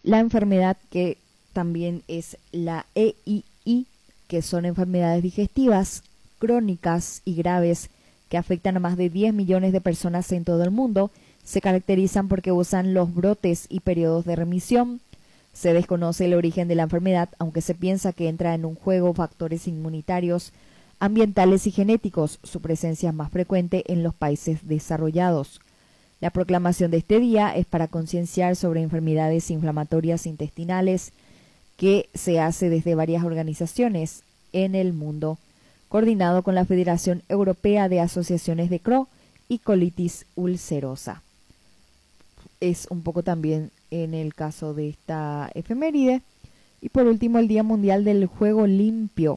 La enfermedad que también es la EII, que son enfermedades digestivas crónicas y graves que afectan a más de 10 millones de personas en todo el mundo, se caracterizan porque usan los brotes y periodos de remisión. Se desconoce el origen de la enfermedad, aunque se piensa que entra en un juego factores inmunitarios, ambientales y genéticos. Su presencia es más frecuente en los países desarrollados. La proclamación de este día es para concienciar sobre enfermedades inflamatorias intestinales que se hace desde varias organizaciones en el mundo, coordinado con la Federación Europea de Asociaciones de Crohn y colitis ulcerosa. Es un poco también en el caso de esta efeméride. Y por último, el Día Mundial del Juego Limpio.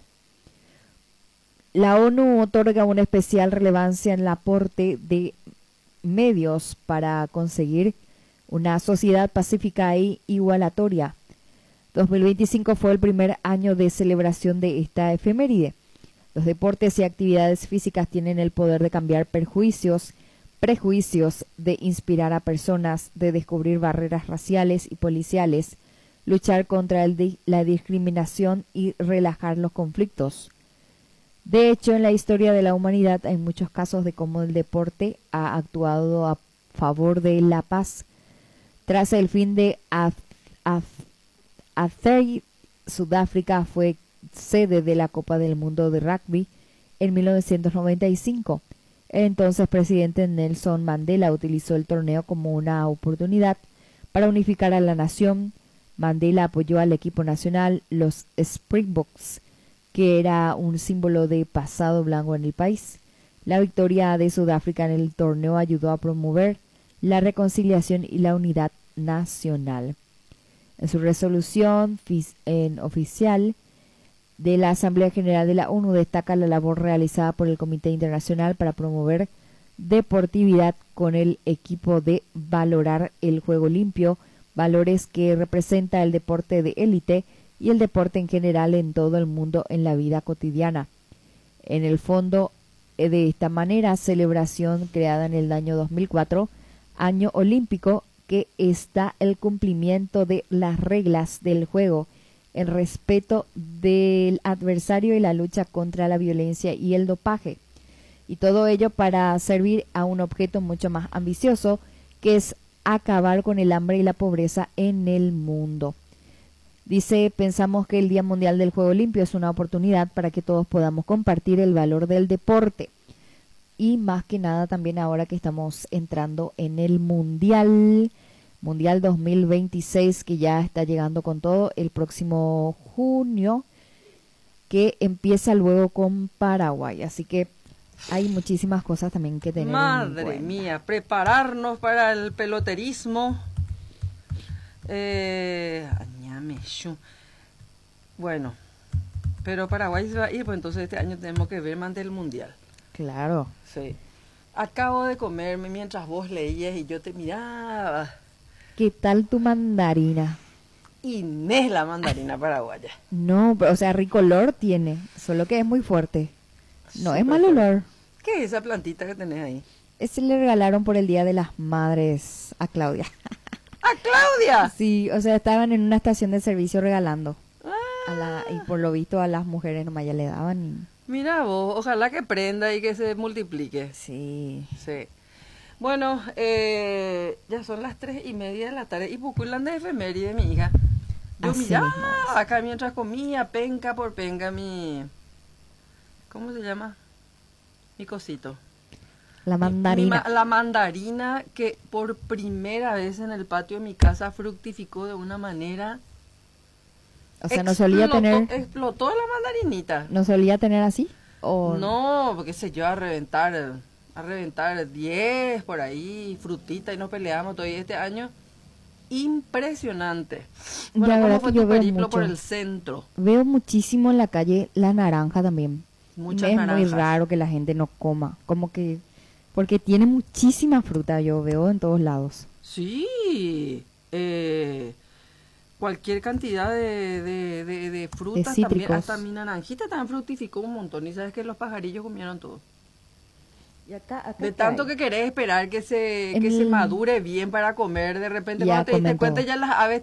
La ONU otorga una especial relevancia en el aporte de medios para conseguir una sociedad pacífica e igualatoria. 2025 fue el primer año de celebración de esta efeméride. Los deportes y actividades físicas tienen el poder de cambiar prejuicios, de inspirar a personas, de descubrir barreras raciales y policiales, luchar contra la discriminación y relajar los conflictos. De hecho, en la historia de la humanidad hay muchos casos de cómo el deporte ha actuado a favor de la paz. Tras el fin de Apartheid, Sudáfrica fue sede de la Copa del Mundo de Rugby en 1995. El entonces presidente Nelson Mandela utilizó el torneo como una oportunidad para unificar a la nación. Mandela apoyó al equipo nacional, los Springboks, que era un símbolo de pasado blanco en el país. La victoria de Sudáfrica en el torneo ayudó a promover la reconciliación y la unidad nacional. En su resolución oficial de la Asamblea General de la ONU destaca la labor realizada por el Comité Internacional para promover deportividad con el equipo de valorar el juego limpio, valores que representa el deporte de élite y el deporte en general en todo el mundo en la vida cotidiana. En el fondo, de esta manera, celebración creada en el año 2004, año olímpico, que está el cumplimiento de las reglas del juego, el respeto del adversario y la lucha contra la violencia y el dopaje. Y todo ello para servir a un objeto mucho más ambicioso, que es acabar con el hambre y la pobreza en el mundo. Dice, pensamos que el Día Mundial del Juego Limpio es una oportunidad para que todos podamos compartir el valor del deporte. Y más que nada también ahora que estamos entrando en el Mundial 2026, que ya está llegando con todo el próximo junio, que empieza luego con Paraguay. Así que hay muchísimas cosas también que tener en cuenta. Madre mía, prepararnos para el peloterismo. Bueno, pero Paraguay se va a ir, pues entonces este año tenemos que ver más del Mundial. Claro. Sí. Acabo de comerme mientras vos leías y yo te miraba. ¿Qué tal tu mandarina? Inés, la mandarina paraguaya. No, pero, o sea, rico olor tiene, solo que es muy fuerte. No Súper es mal fuerte. olor. ¿Qué es esa plantita que tenés ahí? Ese le regalaron por el Día de las Madres a Claudia. ¡A Claudia! Sí, o sea, estaban en una estación de servicio regalando. Ah, Y por lo visto a las mujeres nomás ya le daban. mira vos, ojalá que prenda y que se multiplique. Sí. Sí. Bueno, ya son las 3:30 de la tarde y Puculan de efeméride, mi hija. Yo Así miraba mismo es. acá mientras comía, penca por penca, ¿cómo se llama? Mi cosito. La mandarina. La mandarina que por primera vez en el patio de mi casa fructificó de una manera... O sea, no solía tener. Explotó la mandarinita. ¿No solía tener así? O No, porque se yo a reventar 10 por ahí, frutita y nos peleamos todo este año. Impresionante. Bueno, La ¿cómo verdad fue que yo tu veo periplo por mucho. el centro? Veo muchísimo en la calle la naranja también. Muchas Es naranjas. muy raro que la gente no coma. Como que. Porque tiene muchísima fruta, yo veo en todos lados. Sí, cualquier cantidad de frutas, también, cítricos. hasta mi naranjita también fructificó un montón. Y sabes que los pajarillos comieron todo. Y acá De tanto que querés esperar que se En el- madure bien para comer, de repente Ya cuando te diste comen cuenta todo. ya las aves